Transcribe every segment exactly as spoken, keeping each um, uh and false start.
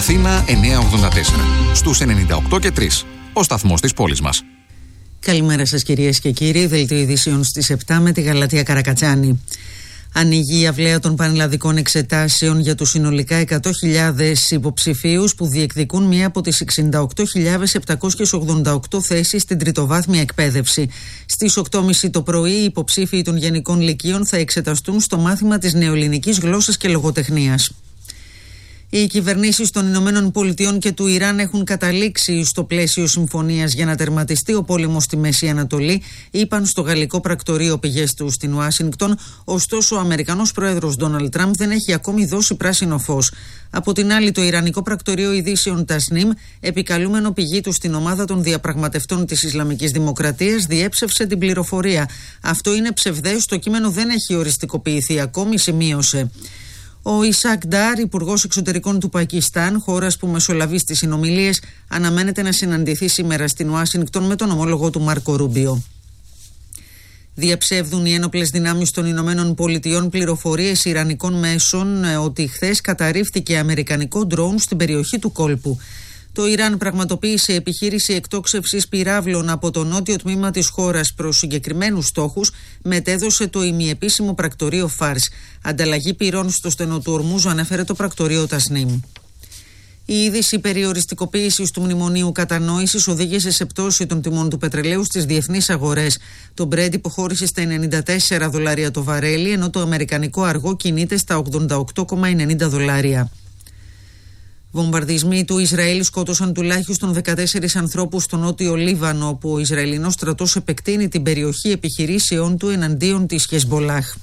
Αθήνα εννιακόσια ογδόντα τέσσερα. Στους ενενήντα οκτώ και τρία. Ο σταθμός της πόλης μας. Καλημέρα σας κυρίες και κύριοι. Δελτίο ειδήσεων στις επτά με τη Γαλατεία Καρακατσάνη. Ανοίγει η αυλαία των πανελλαδικών εξετάσεων για τους συνολικά εκατό χιλιάδες υποψηφίους που διεκδικούν μία από τις εξήντα οκτώ χιλιάδες επτακόσιες ογδόντα οκτώ θέσεις στην τριτοβάθμια εκπαίδευση. Στις οκτώ και μισή το πρωί, οι υποψήφιοι των γενικών λυκείων θα εξεταστούν στο μάθημα της νεοελληνικής γλώσσας και λογοτεχνίας. Οι κυβερνήσεις των Ηνωμένων Πολιτειών και του Ιράν έχουν καταλήξει στο πλαίσιο συμφωνίας για να τερματιστεί ο πόλεμος στη Μέση Ανατολή, είπαν στο γαλλικό πρακτορείο πηγές του στην Ουάσιγκτον. Ωστόσο, ο Αμερικανός πρόεδρος Ντόναλντ Τραμπ δεν έχει ακόμη δώσει πράσινο φως. Από την άλλη, το Ιρανικό πρακτορείο ειδήσεων Τασνίμ, επικαλούμενο πηγή του στην ομάδα των διαπραγματευτών της Ισλαμικής Δημοκρατίας, διέψευσε την πληροφορία. Αυτό είναι ψευδές, το κείμενο δεν έχει οριστικοποιηθεί ακόμη, σημείωσε. Ο Ισακ Ντάρ, υπουργός εξωτερικών του Πακιστάν, χώρας που μεσολαβεί στις συνομιλίες, αναμένεται να συναντηθεί σήμερα στην Ουάσιγκτον με τον ομόλογο του Μάρκο Ρούμπιο. Διαψεύδουν οι ένοπλες δυνάμεις των Ηνωμένων Πολιτειών πληροφορίες ιρανικών μέσων ότι χθες καταρρίφθηκε αμερικανικό ντρόουν στην περιοχή του κόλπου. Το Ιράν πραγματοποίησε επιχείρηση εκτόξευσης πυράβλων από το νότιο τμήμα της χώρας προς συγκεκριμένους στόχους, μετέδωσε το ημιεπίσημο πρακτορείο Φάρς. Ανταλλαγή πυρών στο στενό του Ορμούζ, ανέφερε το πρακτορείο Τασνίμ. Η είδηση περιοριστικοποίησης του μνημονίου κατανόησης οδήγησε σε πτώση των τιμών του πετρελαίου στις διεθνείς αγορές. Το Brent υποχώρησε στα ενενήντα τέσσερα δολάρια το βαρέλι, ενώ το αμερικανικό αργό κινείται στα ογδόντα οκτώ κόμμα ενενήντα δολάρια. Βομβαρδισμοί του Ισραήλ σκότωσαν τουλάχιστον δεκατέσσερις ανθρώπους στο νότιο Λίβανο, όπου ο Ισραηλινός στρατός επεκτείνει την περιοχή επιχειρήσεών του εναντίον της Χεσμπολάχ.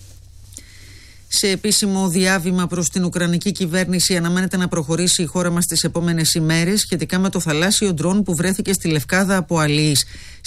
Σε επίσημο διάβημα προς την Ουκρανική κυβέρνηση, αναμένεται να προχωρήσει η χώρα μας τις επόμενες ημέρες σχετικά με το θαλάσσιο ντρόν που βρέθηκε στη Λευκάδα από αλιείς.